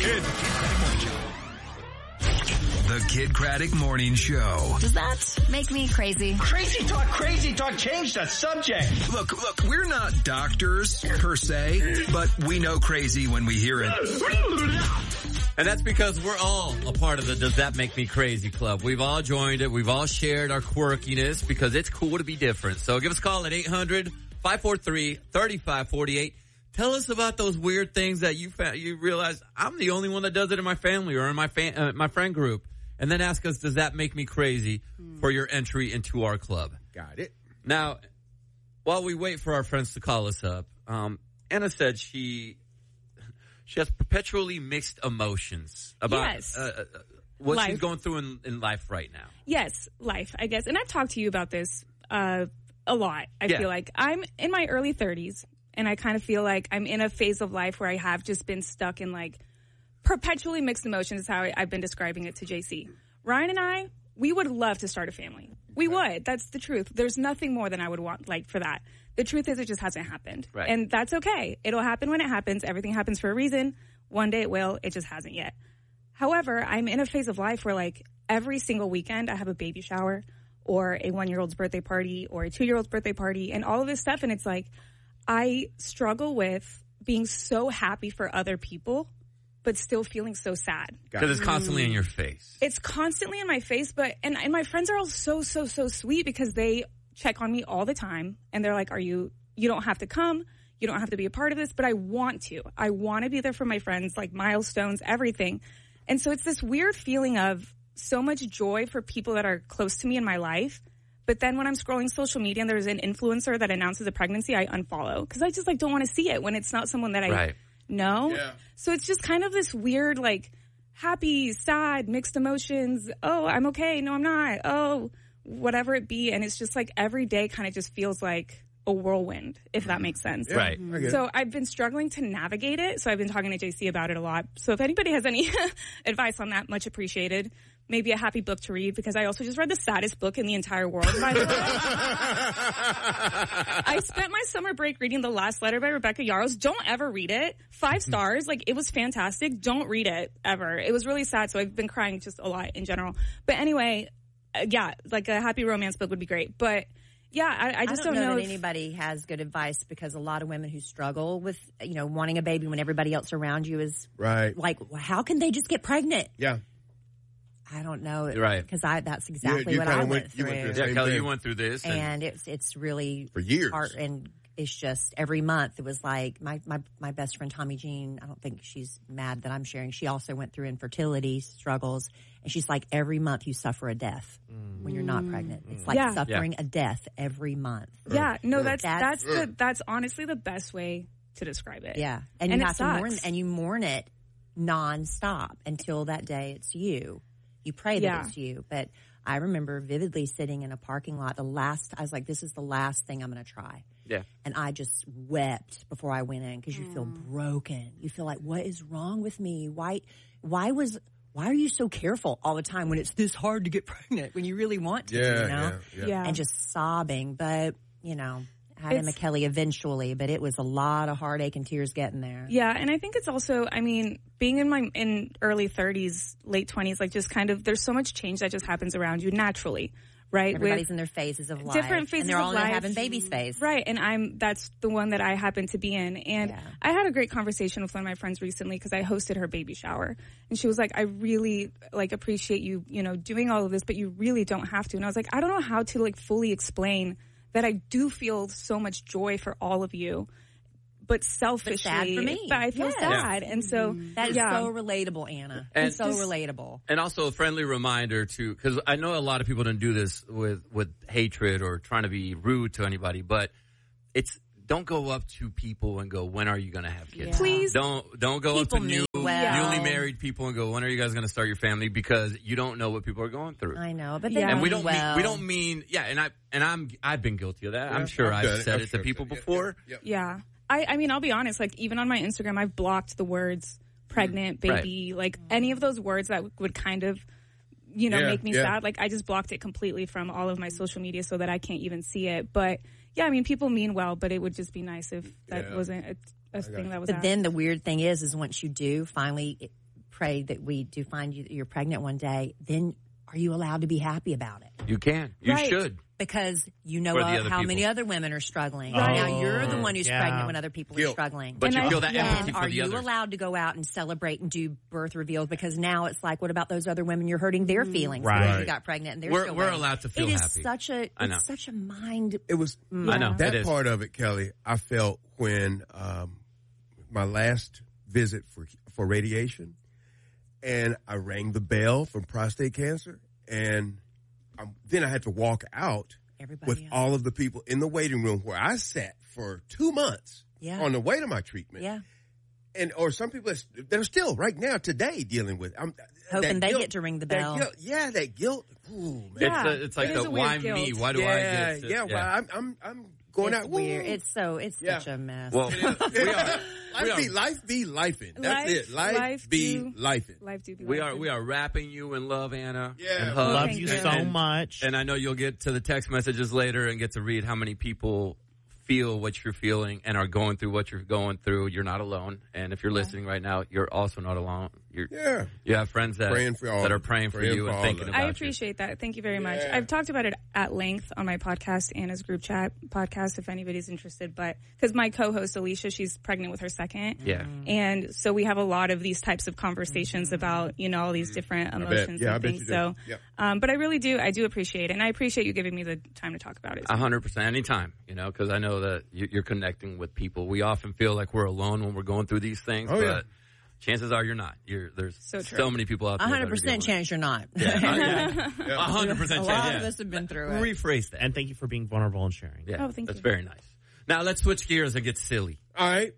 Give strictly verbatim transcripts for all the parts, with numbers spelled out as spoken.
Kid. The Kid Craddock Morning Show. Does that make me crazy? Crazy talk, crazy talk. Change the subject. Look, look, we're not doctors per se, but we know crazy when we hear it. And that's because we're all a part of the Does That Make Me Crazy Club. We've all joined it. We've all shared our quirkiness because it's cool to be different. So give us a call at eight hundred, five four three, three five four eight. Tell us about those weird things that you fa- you realize I'm the only one that does it in my family or in my fa- uh, my friend group. And then ask us, does that make me crazy for your entry into our club? Got it. Now, while we wait for our friends to call us up, um, Anna said she she has perpetually mixed emotions about yes. uh, uh, what life. she's going through in, in life right now. Yes, life, I guess. And I've talked to you about this uh, a lot, I Yeah. feel like. I'm in my early thirties, and I kind of feel like I'm in a phase of life where I have just been stuck in, like, perpetually mixed emotions is how I, I've been describing it to J C. Ryan and I, we would love to start a family. We right. would. That's the truth. There's nothing more than I would want, like, for that. The truth is it just hasn't happened. Right. And that's okay. It'll happen when it happens. Everything happens for a reason. One day it will. It just hasn't yet. However, I'm in a phase of life where, like, every single weekend I have a baby shower or a one-year-old's birthday party or a two-year-old's birthday party and all of this stuff. And it's like, I struggle with being so happy for other people but still feeling so sad. Because it's constantly in your face. It's constantly in my face, but, and, and my friends are all so, so, so sweet because they check on me all the time. And they're like, are you, you don't have to come. You don't have to be a part of this, but I want to. I want to be there for my friends, like milestones, everything. And so it's this weird feeling of so much joy for people that are close to me in my life. But then when I'm scrolling social media and there's an influencer that announces a pregnancy, I unfollow because I just like don't want to see it when it's not someone that I Right. know. Yeah. So it's just kind of this weird, like, happy, sad, mixed emotions. Oh, I'm okay. No, I'm not. Oh, whatever it be. And it's just like every day kind of just feels like a whirlwind, if that makes sense. Yeah, Right. I get it. So I've been struggling to navigate it. So I've been talking to J C about it a lot. So if anybody has any advice on that, much appreciated. Maybe a happy book to read because I also just read the saddest book in the entire world, by the way. I spent my summer break reading The Last Letter by Rebecca Yarros. Don't ever read it. Five stars. Like, it was fantastic. Don't read it ever. It was really sad. So I've been crying just a lot in general. But anyway, uh, yeah, like a happy romance book would be great. But yeah, I, I just I don't, don't, know, know that if, anybody has good advice because a lot of women who struggle with, you know, wanting a baby when everybody else around you is Right. like, how can they just get pregnant? Yeah. I don't know. Right. Because I, that's exactly you what kinda I went, went- you through. went through the Yeah, Same Kelly, thing. you went through this. And, And it's, it's really For years. hard, and it's just every month it was like my, my, my best friend Tommy Jean, I don't think she's mad that I'm sharing. She also went through infertility struggles, and she's like, every month you suffer a death Mm. when you're not pregnant. It's like Yeah. suffering a death every month. yeah, no, that's, That's- that's the, that's honestly the best way to describe it. Yeah. And, And you it have to mourn, sucks. and you mourn it nonstop until that day it's you. You pray that Yeah. it's you. But I remember vividly sitting in a parking lot. The last, I was like, this is the last thing I'm going to try. yeah. And I just wept before I went in because you feel broken. You feel like, what is wrong with me? Why, why was, why are you so careful all the time when it's this hard to get pregnant when you really want to, Yeah, you know? yeah, yeah. Yeah. And just sobbing. But, you know, I had It's- Emma Kelly eventually, but it was a lot of heartache and tears getting there. Yeah, and I think it's also, I mean, being in my in early thirties, late twenties, like just kind of, there's so much change that just happens around you naturally, right? Everybody's With in their phases of life. different phases and they're all of in their life. having baby space. Right, and I'm that's the one that I happen to be in. And Yeah. I had a great conversation with one of my friends recently because I hosted her baby shower, and she was like, "I really like appreciate you, you know, doing all of this, but you really don't have to." And I was like, "I don't know how to like fully explain that I do feel so much joy for all of you, but selfishly, sad for me. but I feel Yes. sad." And so That is yeah. so relatable, Anna. And It's so just- relatable. And also a friendly reminder to, because I know a lot of people don't do this with, with hatred or trying to be rude to anybody, but it's, don't go up to people and go, when are you going to have kids? Yeah. Please. Don't, don't go People up to new, mean well. newly married people and go, when are you guys going to start your family? Because you don't know what people are going through. I know, but they Yeah. mean And we don't well. mean, we don't mean, yeah, and I, and I'm, I've been guilty of that. Yeah, I'm sure I've done I've it. said I'm it sure to I've people done it. before. Yeah, yeah. Yeah. I, I mean, I'll be honest, like, even on my Instagram, I've blocked the words pregnant, baby, like, any of those words that would kind of, you know, Yeah, make me yeah. sad. Like, I just blocked it completely from all of my social media so that I can't even see it. But, yeah, I mean, people mean well, but it would just be nice if that Yeah. wasn't a, a thing that was But asked. then the weird thing is, is once you do finally pray that we do find you that you're pregnant one day, then are you allowed to be happy about it? You can. You Right. should. Because you know Or the uh, other how people. many other women are struggling. Right. Now you're the one who's Yeah. pregnant when other people Guilt. are struggling. But And you I- feel that yeah. empathy And for are the you others. allowed to go out and celebrate and do birth reveals? Because now it's like, what about those other women? You're hurting their feelings Right. because you got pregnant and they're We're- still we're waiting. allowed to feel It is happy. such a I know. it's such a mind. It was I know. that it is. part of it, Kelly. I felt when um, my last visit for for radiation, and I rang the bell for prostate cancer, and um, then I had to walk out Everybody with else. all of the people in the waiting room where I sat for two months Yeah. on the way to my treatment. Yeah. And or some people that are still right now today dealing with. I'm, Hoping that they guilt- get to ring the that bell. guilt- yeah, that guilt. Ooh, man. Yeah. It's, a, it's like It is the a weird why me? guilt. Why do I yeah, get to, yeah. Well, I'm I'm I'm going It's out. weird. Woo. It's so it's Yeah. such a mess. Well, we are. We Life are, be life be lifing. That's Life- it. Life, life be do- lifing. Life do be we life. are we are wrapping you in love, Anna. Yeah. And hugs. Love Thank you you. so And- much. And I know you'll get to the text messages later and get to read how many people feel what you're feeling and are going through what you're going through. You're not alone. And if you're listening right now, you're also not alone. You're, Yeah. You have friends that, Praying for all that are of them. praying for Praying you for and all thinking of them. about I you. appreciate that. Thank you very much. Yeah. I've talked about it at length on my podcast, Anna's group chat podcast, if anybody's interested. But because my co-host Alicia, she's pregnant with her second, Yeah. and so we have a lot of these types of conversations about you know all these different bet. emotions Yeah, I and bet things. you do. So, Yeah. um, but I really do, I do appreciate it, and I appreciate you giving me the time to talk about it. A hundred percent, anytime, you know, because I know that you- you're connecting with people. We often feel like we're alone when we're going through these things, Oh, but yeah. chances are you're not. You're there's So true. so many people out there. A that are hundred percent dealing chance you're not. with it. Yeah, a hundred A percent lot chance. of Yeah. us have been through it. Rephrase that. And thank you for being vulnerable and sharing. Yeah, Oh, thank that's you. very nice. Now let's switch gears and get silly. All right.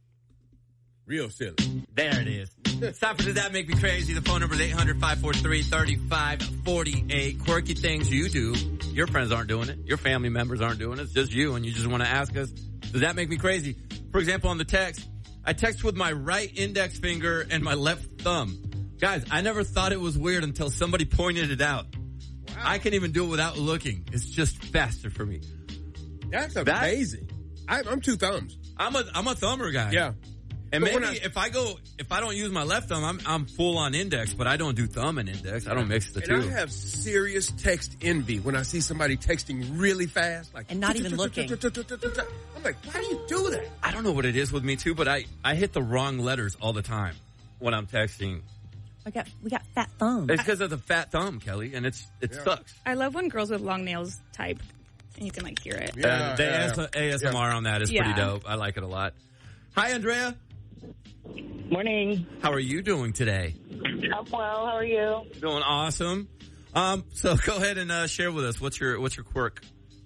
Real silly. There it is. It's time for Does That Make Me Crazy? The phone number is eight hundred, five four three, three five four eight. Quirky things you do. Your friends aren't doing it. Your family members aren't doing it. It's just you, and you just want to ask us, does that make me crazy? For example, on the text, I text with my right index finger and my left thumb. Guys, I never thought it was weird until somebody pointed it out. I can even do it without looking. It's just faster for me. That's That- amazing. I, I'm two thumbs. I'm a I'm a thumber guy. Yeah. And But when maybe I- if I go, if I don't use my left thumb, I'm I'm full on index, but I don't do thumb and index. I don't mix the And two. I have serious text envy when I see somebody texting really fast, like And not even looking. I'm like, why do you do that? I don't know what it is with me too, but I, I hit the wrong letters all the time when I'm texting. We got we got fat thumbs. It's because of the fat thumb, Kelly, and it's it Yeah. sucks. I love when girls with long nails type, and you can like hear it. Yeah, and the yeah, A S M R on that is Yeah. pretty dope. I like it a lot. Hi, Andrea. Morning. How are you doing today? I'm well. How are you? Doing awesome. Um, so go ahead and uh, share with us what's your what's your quirk.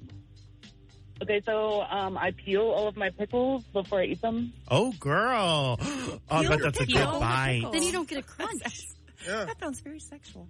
Okay, so um, I peel all of my pickles before I eat them. Oh, girl. Oh, I bet that's a Peel good the bite. pickle. Then you don't get a crunch. Yeah. That sounds very sexual.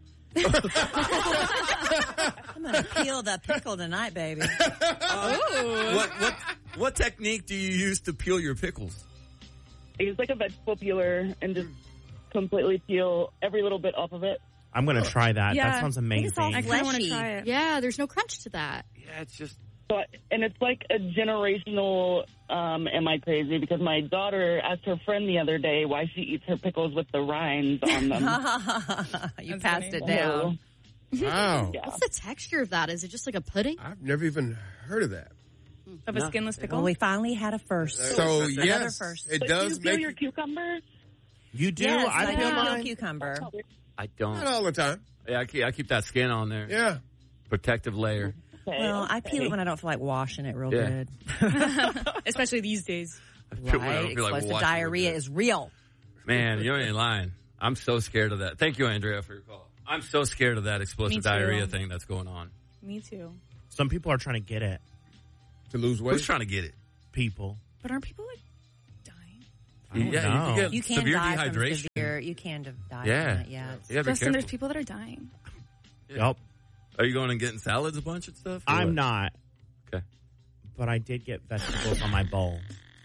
I'm gonna peel the pickle tonight, baby. What what what technique do you use to peel your pickles? I use like a vegetable peeler and just completely peel every little bit off of it. I'm going to try that. Yeah. That sounds all amazing. I kind of want to Fleshy. try it. Yeah, there's no crunch to that. Yeah, it's just So, I, and it's like a generational. Um, am I crazy? Because my daughter asked her friend the other day why she eats her pickles with the rinds on them. You That's passed funny. it down. Wow. Yeah. What's the texture of that? Is it just like a pudding? I've never even heard of that. Of a skinless pickle. Well, we finally had a first. So, Another yes, first. it But do you does peel make your cucumbers? You do? Yes, I I peel do mine. cucumber. I don't. not all the time. Yeah, I keep, I keep that skin on there. Yeah. Protective layer. Okay, Well, I okay. peel it when I don't feel like washing it real Yeah. good. Especially these days. I feel- when I Right? don't feel like Explosive washing diarrhea it. is real. Man, you ain't lying. I'm so scared of that. Thank you, Andrea, for your call. I'm so scared of that explosive Me too. diarrhea thing that's going on. Me too. Some people are trying to get it. To lose weight. Who's trying to get it? People. But aren't people like dying? I don't yeah, know. you can get You can severe die from dehydration. severe. You can die Yeah. from it. Yeah. it's- You gotta be Justin, there's careful. people that are dying. Yep. Are you going and getting salads a bunch and stuff? or I'm what? not. Okay. But I did get vegetables on my bowl.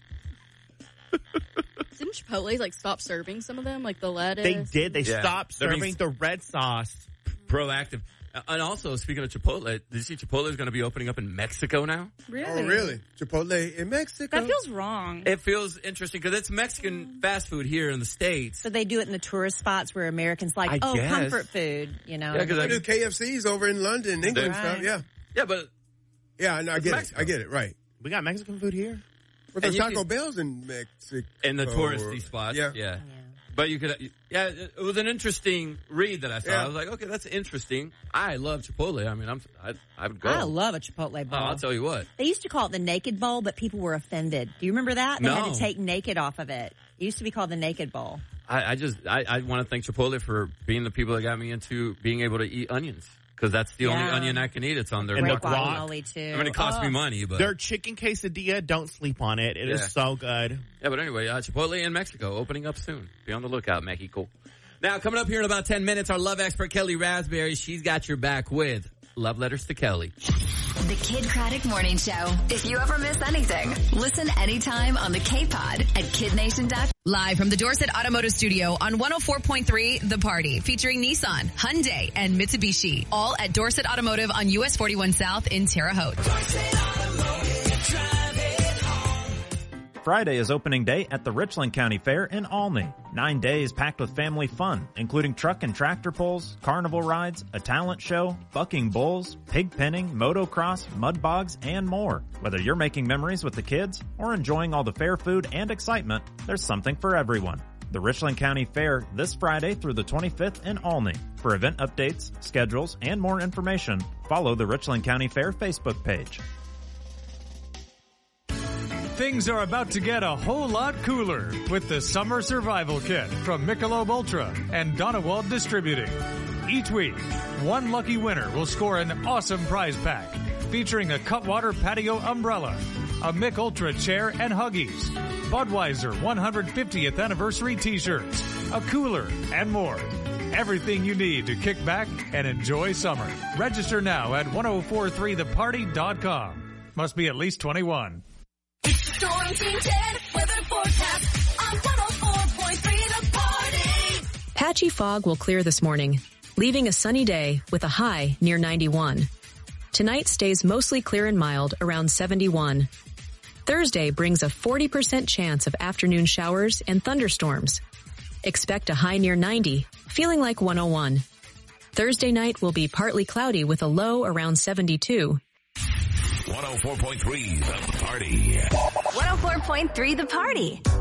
Didn't Chipotle like stop serving some of them, like the lettuce? They did. They Yeah. stopped They're being- serving the red sauce. Proactive. And also, speaking of Chipotle, did you see Chipotle is going to be opening up in Mexico now? Really? Oh, really? Chipotle in Mexico? That feels wrong. It feels interesting because it's Mexican fast food here in the States. So they do it in the tourist spots where Americans like, I oh, guess. comfort food, you know. Yeah, 'cause They I- do K F C's over in London, England, Right. stuff. Yeah. Yeah, but Yeah, no, I get Mexico. it. I get it. Right. We got Mexican food here. But And there's you Taco can- Bell's in Mexico. in the touristy spots. Yeah. Yeah. But you could, yeah, it was an interesting read that I saw. Yeah. I was like, okay, that's interesting. I love Chipotle. I mean, I'm, I, I would go. I love a Chipotle Oh, bowl. I'll tell you what. They used to call it the naked bowl, but people were offended. Do you remember that? They had No. to take naked off of it. It used to be called the naked bowl. I, I just, I, I want to thank Chipotle for being the people that got me into being able to eat onions. Because that's the only Yeah. onion I can eat. It's on their And the Great guac. guacamole, too. I mean, it cost Oh. me money, but Their chicken quesadilla, don't sleep on it. It is Yeah. so good. yeah. But anyway, uh, Chipotle in Mexico opening up soon. Be on the lookout, Mexico. Now, coming up here in about ten minutes, our love expert Kelly Raspberry. She's got your back with Love Letters to Kelly. The Kid Craddock Morning Show. If you ever miss anything, listen anytime on the K-Pod at kid nation dot com. Live from the Dorset Automotive Studio on one oh four point three The Party, featuring Nissan, Hyundai, and Mitsubishi. All at Dorset Automotive on U S forty-one South in Terre Haute. Friday is opening day at the Richland County Fair in Olney. Nine days packed with family fun, including truck and tractor pulls, carnival rides, a talent show, bucking bulls, pig penning, motocross, mud bogs, and more. Whether you're making memories with the kids or enjoying all the fair food and excitement, there's something for everyone. The Richland County Fair this Friday through the twenty-fifth in Olney. For event updates, schedules, and more information, follow the Richland County Fair Facebook page. Things are about to get a whole lot cooler with the Summer Survival Kit from Michelob Ultra and Donewald Distributing. Each week, one lucky winner will score an awesome prize pack featuring a Cutwater Patio Umbrella, a Mick Ultra chair and Huggies, Budweiser one hundred fiftieth Anniversary T-shirts, a cooler, and more. Everything you need to kick back and enjoy summer. Register now at ten forty-three the party dot com. Must be at least twenty-one. Storm Team ten weather forecast on one oh four point three The Party. Patchy fog will clear this morning, leaving a sunny day with a high near ninety-one. Tonight stays mostly clear and mild around seventy-one. Thursday brings a forty percent chance of afternoon showers and thunderstorms. Expect a high near ninety, feeling like one oh one. Thursday night will be partly cloudy with a low around seventy-two. one oh four point three The Party. one oh four point three The Party.